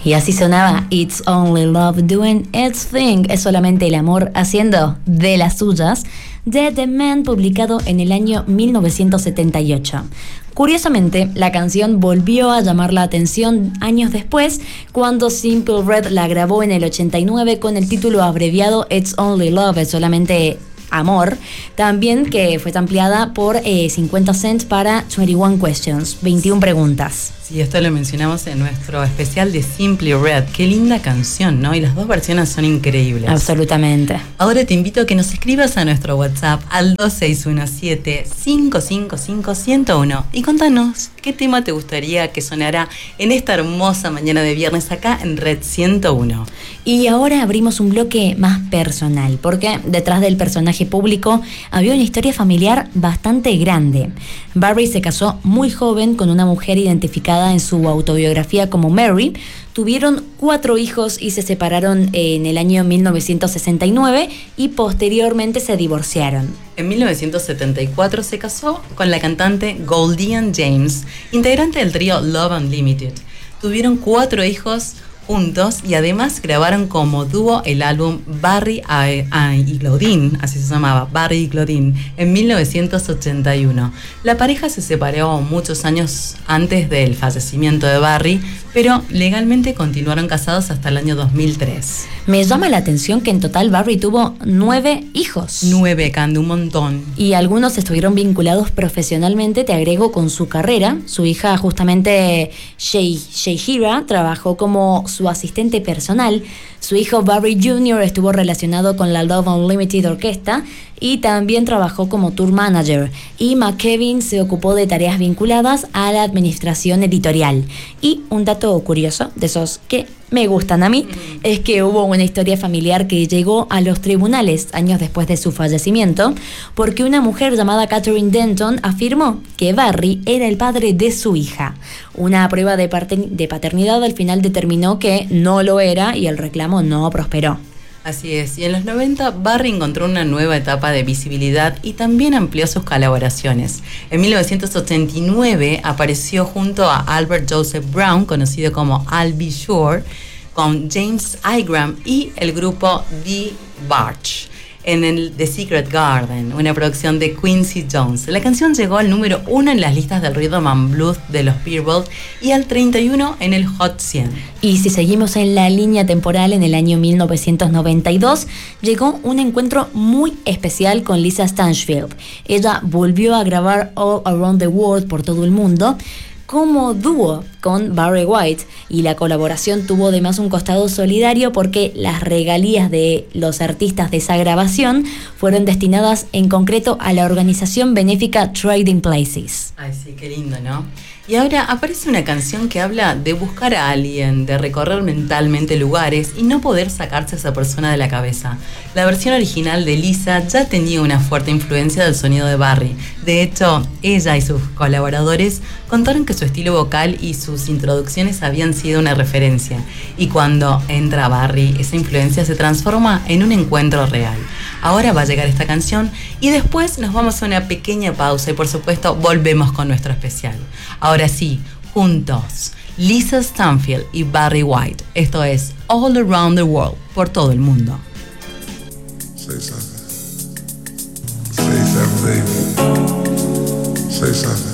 Y así sonaba It's Only Love Doing Its Thing, es solamente el amor haciendo de las suyas, de The Man, publicado en el año 1978. Curiosamente, la canción volvió a llamar la atención años después, cuando Simple Red la grabó en el 89 con el título abreviado It's Only Love, es solamente amor, también que fue ampliada por 50 Cent para 21 Questions, 21 preguntas. Sí, esto lo mencionamos en nuestro especial de Simply Red. Qué linda canción, ¿no? Y las dos versiones son increíbles. Absolutamente. Ahora te invito a que nos escribas a nuestro WhatsApp al 2617-555101 y contanos qué tema te gustaría que sonara en esta hermosa mañana de viernes acá en Red 101. Y ahora abrimos un bloque más personal, porque detrás del personaje público había una historia familiar bastante grande. Barry se casó muy joven con una mujer identificada en su autobiografía como Mary. Tuvieron 4 hijos y se separaron en el año 1969 y posteriormente se divorciaron. En 1974 se casó con la cantante Goldian James, integrante del trío Love Unlimited. Tuvieron 4 hijos juntos y además grabaron como dúo el álbum Barry y Claudine, así se llamaba, Barry y Claudine, en 1981. La pareja se separó muchos años antes del fallecimiento de Barry, pero legalmente continuaron casados hasta el año 2003. Me llama la atención que en total Barry tuvo 9 hijos. 9, Candy, un montón. Y algunos estuvieron vinculados profesionalmente, te agrego, con su carrera. Su hija, justamente Shahira, trabajó como su asistente personal. Su hijo Barry Jr. estuvo relacionado con la Love Unlimited Orquesta y también trabajó como tour manager. Y McKevin se ocupó de tareas vinculadas a la administración editorial. Y un dato curioso, de esos que me gustan a mí, es que hubo una historia familiar que llegó a los tribunales años después de su fallecimiento, porque una mujer llamada Catherine Denton afirmó que Barry era el padre de su hija. Una prueba de paternidad al final determinó que no lo era y el reclamo no prosperó. Así es, y en los 90 Barry encontró una nueva etapa de visibilidad y también amplió sus colaboraciones. En 1989 apareció junto a Albert Joseph Brown, conocido como I'll Be Sure, con James Ingram y el grupo The Barge en el The Secret Garden, una producción de Quincy Jones. La canción llegó al número 1 en las listas del Rhythm and Blues de los Billboard y al 31 en el Hot 100. Y si seguimos en la línea temporal, en el año 1992 llegó un encuentro muy especial con Lisa Stansfield. Ella volvió a grabar All Around the World, por todo el mundo, como dúo con Barry White, y la colaboración tuvo además un costado solidario porque las regalías de los artistas de esa grabación fueron destinadas en concreto a la organización benéfica Trading Places. Ay, sí, qué lindo, ¿no? Y ahora aparece una canción que habla de buscar a alguien, de recorrer mentalmente lugares y no poder sacarse a esa persona de la cabeza. La versión original de Lisa ya tenía una fuerte influencia del sonido de Barry. De hecho, ella y sus colaboradores contaron que su estilo vocal y sus introducciones habían sido una referencia. Y cuando entra Barry, esa influencia se transforma en un encuentro real. Ahora va a llegar esta canción y después nos vamos a una pequeña pausa y por supuesto volvemos con nuestro especial. Ahora sí, juntos, Lisa Stansfield y Barry White. Esto es All Around the World, por todo el mundo. Say something. Say something, baby. Say something.